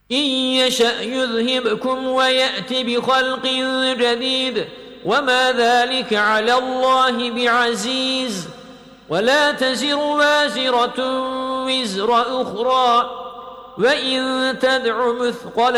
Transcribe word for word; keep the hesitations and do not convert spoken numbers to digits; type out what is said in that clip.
إن يشأ يذهبكم ويأت بخلق جديد وما ذلك على الله بعزيز. ولا تزر وازرة وزر أخرى وإن تدع مثقلة